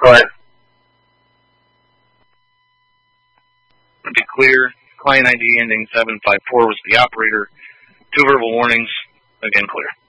Go ahead. To be clear, client ID ending 754 was the operator. 2 verbal warnings. Again, clear.